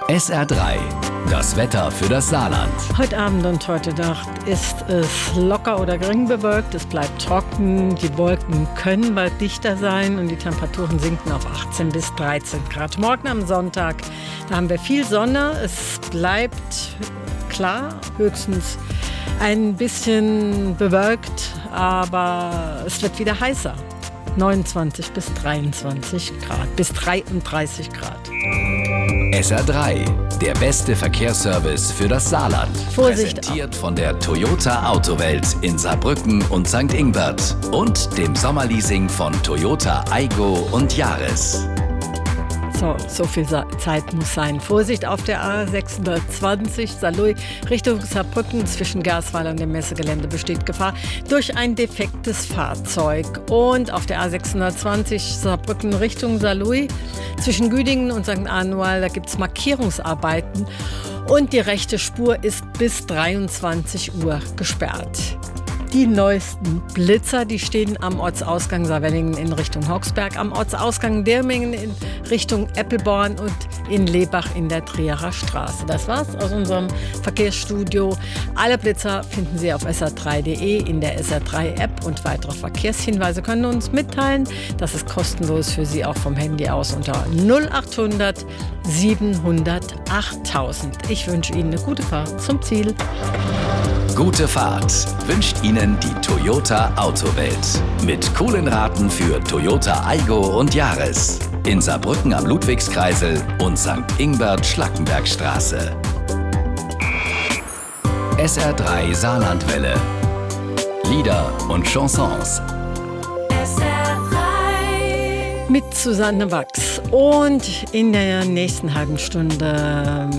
SR3, das Wetter für das Saarland. Heute Abend und heute Nacht ist es locker oder gering bewölkt. Es bleibt trocken. Die Wolken können bald dichter sein und die Temperaturen sinken auf 18 bis 13 Grad. Morgen am Sonntag, da haben wir viel Sonne. Es bleibt klar, höchstens ein bisschen bewölkt, aber es wird wieder heißer. 29 bis 23 Grad, bis 33 Grad. SR3, der beste Verkehrsservice für das Saarland. Vorsicht. Präsentiert von der Toyota Autowelt in Saarbrücken und St. Ingbert und dem Sommerleasing von Toyota Aygo und Yaris. So viel Zeit muss sein. Vorsicht auf der A620 Saarlouis Richtung Saarbrücken. Zwischen Gersweiler und dem Messegelände besteht Gefahr durch ein defektes Fahrzeug. Und auf der A620 Saarbrücken Richtung Saarlouis zwischen Güdingen und St. Anual, da gibt es Markierungsarbeiten. Und die rechte Spur ist bis 23 Uhr gesperrt. Die neuesten Blitzer, die stehen am Ortsausgang Saarwellingen in Richtung Hochsberg, am Ortsausgang Dirmingen in Richtung Eppelborn und in Lebach in der Trierer Straße. Das war's aus unserem Verkehrsstudio. Alle Blitzer finden Sie auf sr3.de in der SR3-App und weitere Verkehrshinweise können uns mitteilen. Das ist kostenlos für Sie auch vom Handy aus unter 0800 700 8000. Ich wünsche Ihnen eine gute Fahrt zum Ziel. Gute Fahrt wünscht Ihnen die Toyota Autowelt. Mit coolen Raten für Toyota Aygo und Yaris. In Saarbrücken am Ludwigskreisel und St. Ingbert-Schlackenbergstraße. SR3 Saarlandwelle. Lieder und Chansons. Mit Susanne Wachs. Und in der nächsten halben Stunde